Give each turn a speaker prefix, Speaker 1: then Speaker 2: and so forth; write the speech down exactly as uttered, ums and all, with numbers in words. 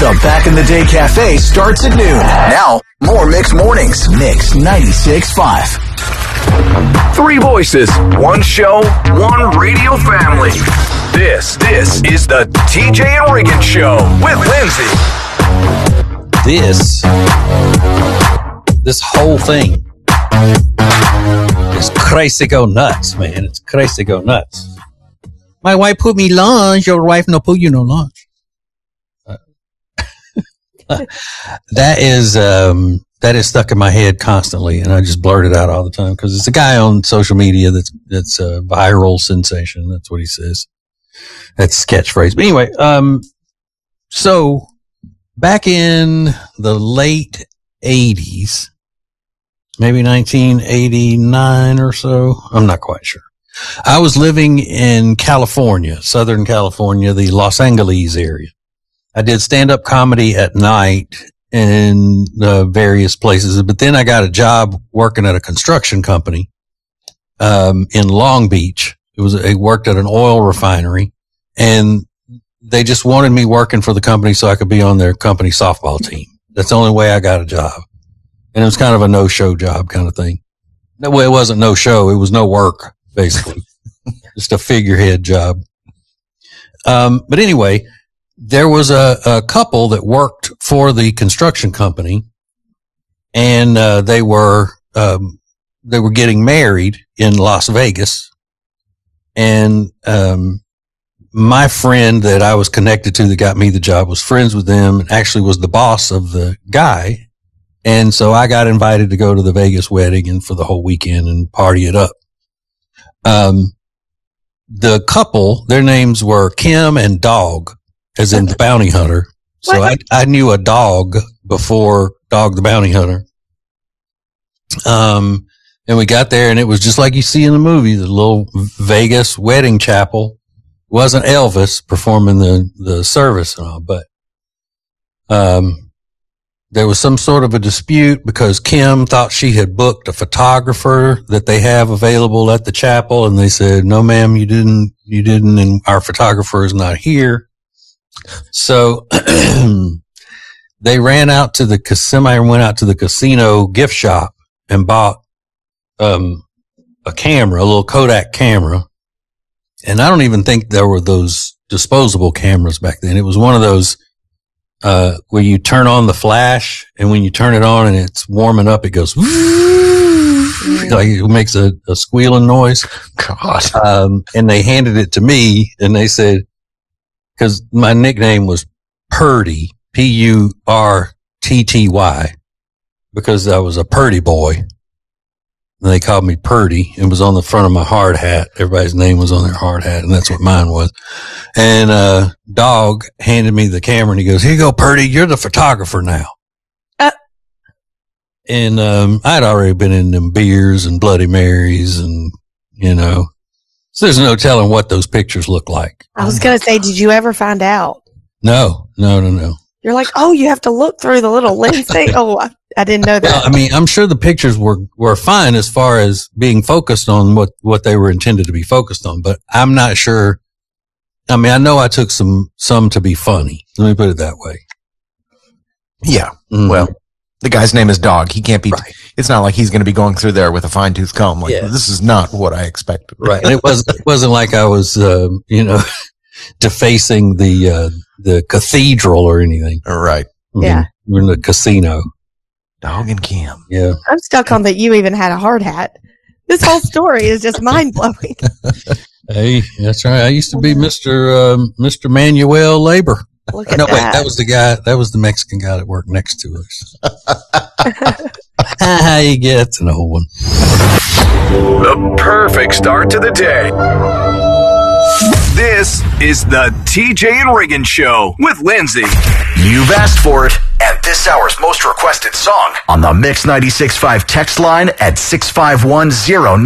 Speaker 1: The Back in the Day Cafe starts at noon. Now, more Mix Mornings. Mix ninety-six point five.
Speaker 2: Three voices, one show, one radio family. This, this is the T J and Regan Show with Lindsay.
Speaker 3: This, this whole thing is crazy go nuts, man. It's crazy go nuts. My wife put me lunch. Your wife no put you no lunch. Uh, that is um, that is stuck in my head constantly, and I just blurt it out all the time because it's a guy on social media that's that's a viral sensation. That's what he says. That's catchphrase. But anyway, um, so back in the late eighties, maybe nineteen eighty-nine or so, I'm not quite sure. I was living in California, Southern California, the Los Angeles area. I did stand-up comedy at night in uh, various places, but then I got a job working at a construction company um, in Long Beach. It was I worked at an oil refinery, and they just wanted me working for the company so I could be on their company softball team. That's the only way I got a job, and it was kind of a no-show job kind of thing. No, well, it wasn't no show; it was no work. Basically, just a figurehead job. Um, but anyway, there was a, a couple that worked for the construction company, and uh, they were um, they were getting married in Las Vegas. And um, my friend that I was connected to that got me the job was friends with them, and actually was the boss of the guy. And so I got invited to go to the Vegas wedding and for the whole weekend and party it up. Um, the couple, their names were Kim and Dog, as in the bounty hunter. So I, I knew a dog before Dog the bounty hunter. Um, and we got there and it was just like you see in the movie, the little Vegas wedding chapel. It wasn't Elvis performing the, the service and all, but, um, there was some sort of a dispute because Kim thought she had booked a photographer that they have available at the chapel. And they said, no, ma'am, you didn't, you didn't. And our photographer is not here. So they ran out to the semi went out to the casino gift shop and bought, um, a camera, a little Kodak camera. And I don't even think there were those disposable cameras back then. It was one of those, Uh, where you turn on the flash, and when you turn it on and it's warming up, it goes, like it makes a, a squealing noise.
Speaker 4: God.
Speaker 3: Um, and they handed it to me and they said, cause my nickname was Purdy, P U R T T Y, because I was a Purdy boy. And they called me Purdy. It was on the front of my hard hat. Everybody's name was on their hard hat, and that's what mine was. And uh Dog handed me the camera, and he goes, "Here you go, Purdy. You're the photographer now." Uh- and um I'd already been in them beers and Bloody Marys, and you know, so there's no telling what those pictures look like.
Speaker 5: I was gonna say, did you ever find out?
Speaker 3: No, no, no, no.
Speaker 5: You're like, oh, you have to look through the little lens thing. Oh, I, I didn't know that.
Speaker 3: Well, I mean, I'm sure the pictures were, were fine as far as being focused on what, what they were intended to be focused on, but I'm not sure. I mean, I know I took some, some to be funny. Let me put it that way.
Speaker 4: Yeah.
Speaker 3: Mm-hmm.
Speaker 4: Well, the guy's name is Dog. He can't be,
Speaker 3: right.
Speaker 4: It's not like he's going to be going through there with a fine tooth comb. Like,
Speaker 3: yeah.
Speaker 4: This is not what I expected.
Speaker 3: Right. And it was, it wasn't like I was, uh, you know, defacing the, uh, the cathedral or anything.
Speaker 4: Right.
Speaker 3: I mean,
Speaker 5: yeah.
Speaker 3: We're in the casino.
Speaker 4: Dog and Kim.
Speaker 3: Yeah.
Speaker 5: I'm stuck on that you even had a hard hat. This whole story is just mind blowing.
Speaker 3: Hey, that's right. I used to be Mister Um, Mister Manuel Labor.
Speaker 5: Look at
Speaker 3: no,
Speaker 5: that.
Speaker 3: wait, that was the guy. That was the Mexican guy that worked next to us. How you get? That's an old one.
Speaker 2: The perfect start to the day. This is the T J and Regan Show with Lindsay.
Speaker 1: You've asked for it, and this hour's most requested song on the Mix ninety-six point five text line at six five one zero